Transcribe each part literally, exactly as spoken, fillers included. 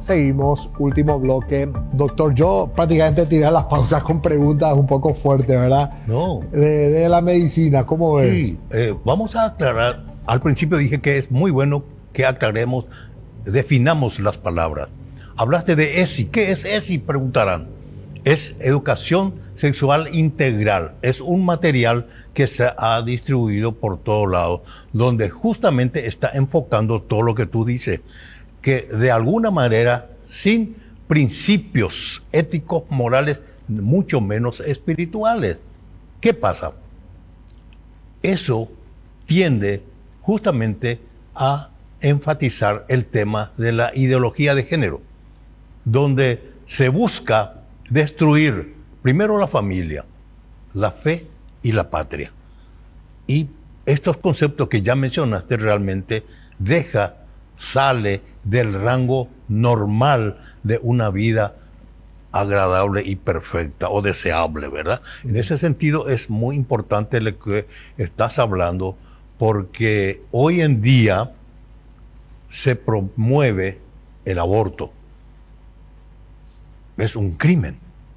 Seguimos, último bloque. Doctor, yo prácticamente tiré las pausas con preguntas un poco fuertes, ¿verdad? No. De, de la medicina, ¿cómo ves? Sí, eh, vamos a aclarar. Al principio dije que es muy bueno que aclaremos, definamos las palabras. Hablaste de E S I. ¿Qué es E S I? Preguntarán. Es Educación Sexual Integral. Es un material que se ha distribuido por todos lados, donde justamente está enfocando todo lo que tú dices, que de alguna manera, sin principios éticos, morales, mucho menos espirituales. ¿Qué pasa? Eso tiende justamente a enfatizar el tema de la ideología de género, donde se busca destruir primero la familia, la fe y la patria. Y estos conceptos que ya mencionaste realmente deja, sale del rango normal de una vida agradable y perfecta o deseable, ¿verdad? Mm. En ese sentido es muy importante lo que estás hablando, porque hoy en día se promueve el aborto. Es un crimen.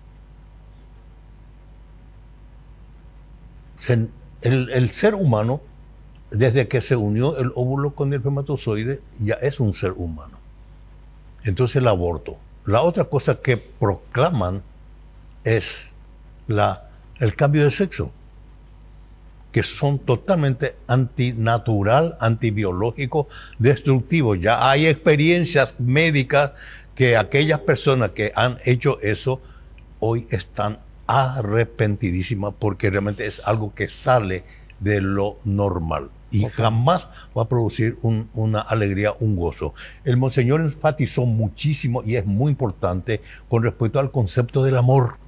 Se, el, el ser humano, desde que se unió el óvulo con el espermatozoide, ya es un ser humano. Entonces el aborto. La otra cosa que proclaman es la, el cambio de sexo, que son totalmente antinatural, antibiológico, destructivo. Ya hay experiencias médicas que aquellas personas que han hecho eso hoy están arrepentidísimas, porque realmente es algo que sale de lo normal y okay. jamás va a producir un, una alegría, un gozo. El monseñor enfatizó muchísimo, y es muy importante, con respecto al concepto del amor,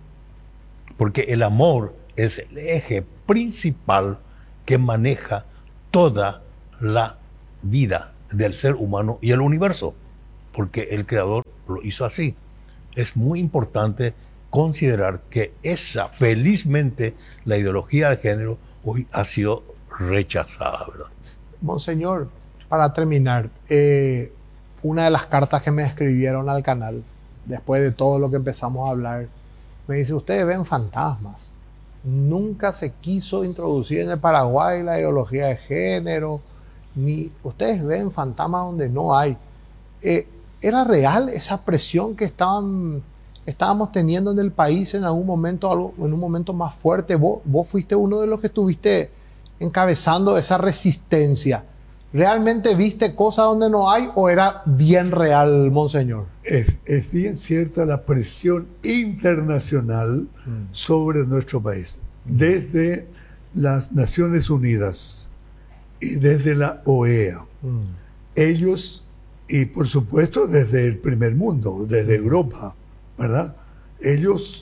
porque el amor es el eje principal que maneja toda la vida del ser humano y el universo, porque el Creador lo hizo así. Es muy importante considerar que esa, felizmente, la ideología de género hoy ha sido rechazada, ¿verdad? Monseñor, para terminar, eh, una de las cartas que me escribieron al canal, después de todo lo que empezamos a hablar, me dice: ustedes ven fantasmas. Nunca se quiso introducir en el Paraguay la ideología de género, ni ustedes ven fantasmas donde no hay. Eh, ¿Era real esa presión que estaban, estábamos teniendo en el país en algún momento, algo, en un momento más fuerte? Vos, vos fuiste uno de los que estuviste encabezando esa resistencia. ¿Realmente viste cosas donde no hay o era bien real, monseñor? Es, es bien cierta la presión internacional mm. sobre nuestro país, mm. desde las Naciones Unidas y desde la O E A. Mm. Ellos, y por supuesto desde el primer mundo, desde Europa, ¿verdad? Ellos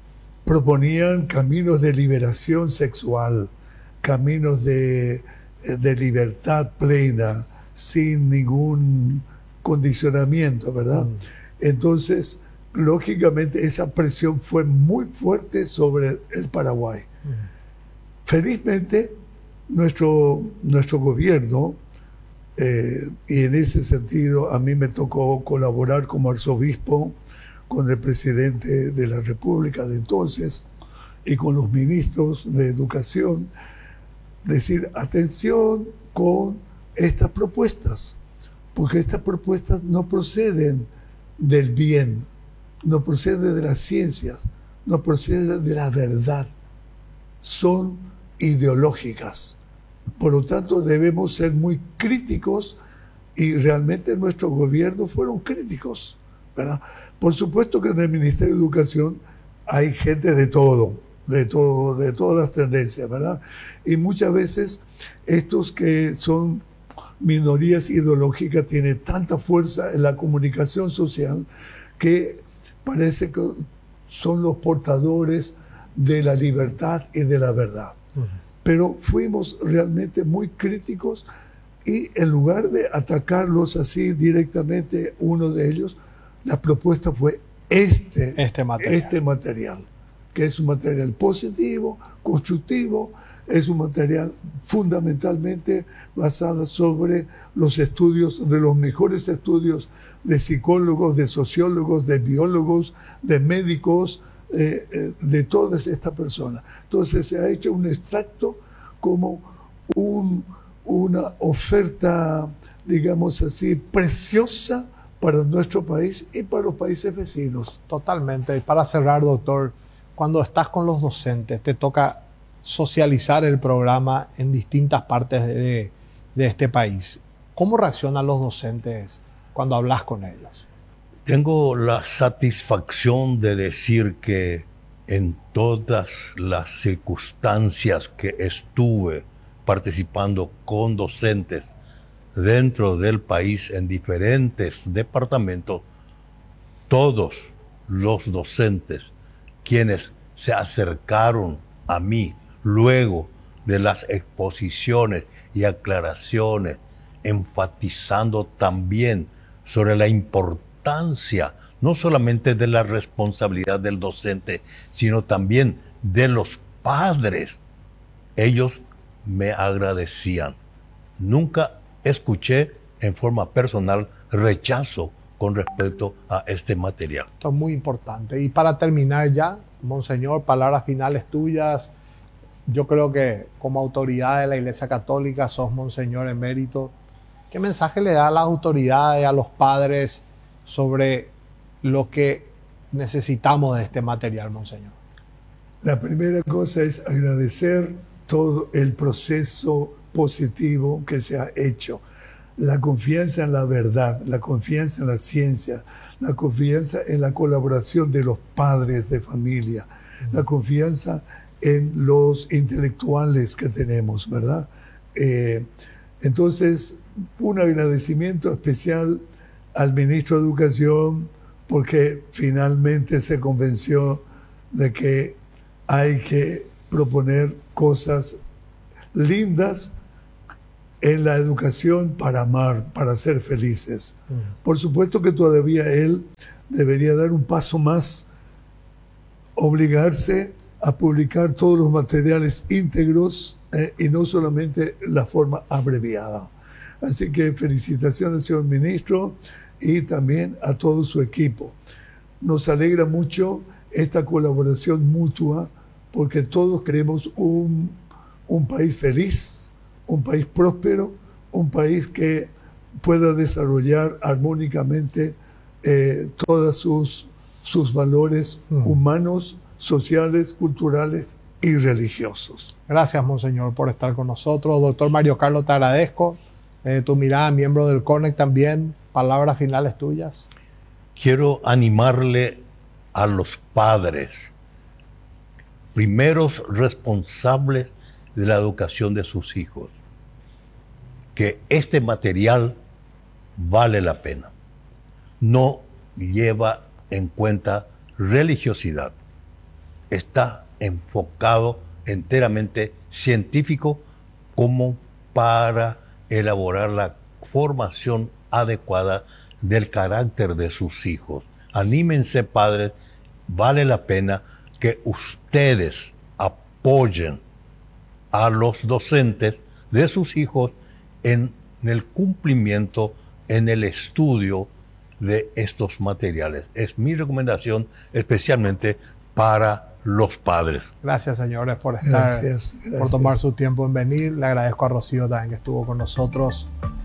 proponían caminos de liberación sexual, caminos de, de libertad plena, sin ningún condicionamiento, ¿verdad? Mm. Entonces, lógicamente, esa presión fue muy fuerte sobre el Paraguay. Mm. Felizmente, nuestro, nuestro gobierno, eh, y en ese sentido a mí me tocó colaborar como arzobispo con el presidente de la República de entonces y con los ministros de Educación, decir, atención con estas propuestas, porque estas propuestas no proceden del bien, no proceden de las ciencias, no proceden de la verdad, son ideológicas. Por lo tanto, debemos ser muy críticos, y realmente nuestros gobiernos fueron críticos, ¿verdad? Por supuesto que en el Ministerio de Educación hay gente de todo, de todo, de todas las tendencias, ¿verdad? Y muchas veces estos que son minorías ideológicas tienen tanta fuerza en la comunicación social que parece que son los portadores de la libertad y de la verdad. Uh-huh. Pero fuimos realmente muy críticos, y en lugar de atacarlos así directamente, uno de ellos, la propuesta fue este, este material. este material, que es un material positivo, constructivo, es un material fundamentalmente basado sobre los estudios, de los mejores estudios de psicólogos, de sociólogos, de biólogos, de médicos, eh, eh, de todas estas personas. Entonces se ha hecho un extracto como un, una oferta, digamos así, preciosa para nuestro país y para los países vecinos. Totalmente. Y para cerrar, doctor, cuando estás con los docentes, te toca socializar el programa en distintas partes de, de este país. ¿Cómo reaccionan los docentes cuando hablas con ellos? Tengo la satisfacción de decir que en todas las circunstancias que estuve participando con docentes dentro del país en diferentes departamentos, todos los docentes quienes se acercaron a mí luego de las exposiciones y aclaraciones, enfatizando también sobre la importancia no solamente de la responsabilidad del docente, sino también de los padres, ellos me agradecían. Nunca escuché en forma personal rechazo con respecto a este material. Esto es muy importante. Y para terminar ya, Monseñor, palabras finales tuyas. Yo creo que como autoridad de la Iglesia Católica sos Monseñor emérito. ¿Qué mensaje le da a las autoridades, a los padres sobre lo que necesitamos de este material, Monseñor? La primera cosa es agradecer todo el proceso positivo que se ha hecho. La confianza en la verdad, la confianza en la ciencia, la confianza en la colaboración de los padres de familia, mm. la confianza en los intelectuales que tenemos, ¿verdad? Eh, entonces, un agradecimiento especial al ministro de Educación porque finalmente se convenció de que hay que proponer cosas lindas en la educación para amar, para ser felices. Mm. Por supuesto que todavía él debería dar un paso más, obligarse a publicar todos los materiales íntegros eh, y no solamente la forma abreviada. Así que felicitaciones, señor ministro, y también a todo su equipo. Nos alegra mucho esta colaboración mutua porque todos queremos un, un país feliz, un país próspero, un país que pueda desarrollar armónicamente eh, todos sus, sus valores mm. humanos, sociales, culturales y religiosos. Gracias, Monseñor, por estar con nosotros. Doctor Mario Carlos, te agradezco. Eh, tu mirada, miembro del CONEC también. Palabras finales tuyas. Quiero animarle a los padres, primeros responsables de la educación de sus hijos, que este material vale la pena. No lleva en cuenta religiosidad. Está enfocado enteramente científico como para elaborar la formación adecuada del carácter de sus hijos. Anímense, padres, vale la pena que ustedes apoyen a los docentes de sus hijos en el cumplimiento, en el estudio de estos materiales. Es mi recomendación especialmente para los padres. Gracias, señores, por estar, gracias, gracias. por tomar su tiempo en venir. Le agradezco a Rocío también que estuvo con nosotros.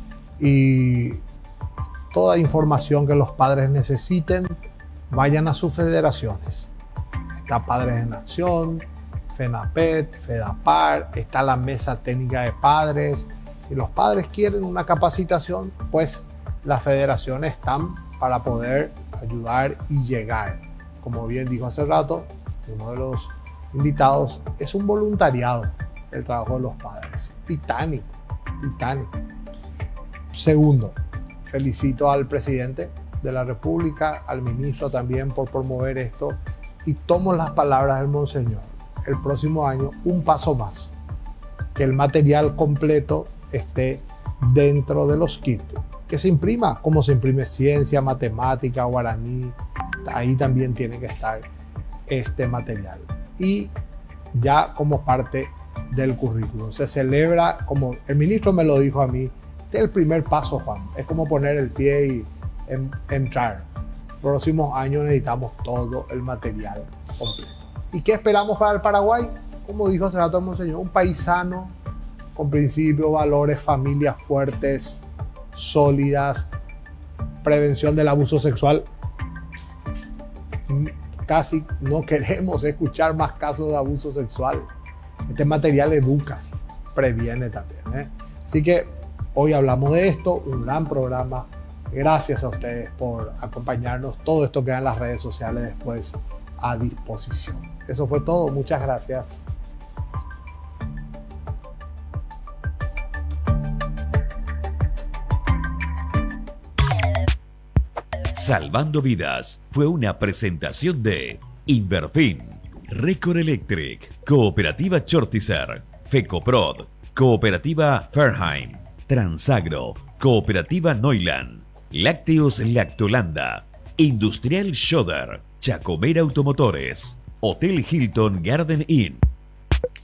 Y toda información que los padres necesiten, vayan a sus federaciones. Está Padres en Acción, FENAPET, FEDAPAR, está la Mesa Técnica de Padres. Si los padres quieren una capacitación, pues las federaciones están para poder ayudar y llegar. Como bien dijo hace rato, uno de los invitados, es un voluntariado del trabajo de los padres. Titánico, titánico. Segundo, felicito al presidente de la República, al ministro también por promover esto, y tomo las palabras del Monseñor. El próximo año, un paso más, que el material completo esté dentro de los kits, que se imprima como se imprime ciencia, matemática, guaraní, ahí también tiene que estar este material. Y ya como parte del currículum. Se celebra, como el ministro me lo dijo a mí, este es el primer paso, Juan. Es como poner el pie y en, entrar. Próximos años necesitamos todo el material completo. ¿Y qué esperamos para el Paraguay? Como dijo hace rato el monseñor, un país sano, con principios, valores, familias fuertes, sólidas, prevención del abuso sexual. Casi no queremos escuchar más casos de abuso sexual. Este material educa, previene también, ¿eh? Así que hoy hablamos de esto, un gran programa. Gracias a ustedes por acompañarnos. Todo esto queda en las redes sociales después a disposición. Eso fue todo. Muchas gracias. Salvando Vidas fue una presentación de Inverfin, Record Electric, Cooperativa Chortizer, Fecoprod, Cooperativa Fairheim, Transagro, Cooperativa Neuland, Lácteos Lactolanda, Industrial Schoder, Chacomera Automotores, Hotel Hilton Garden Inn.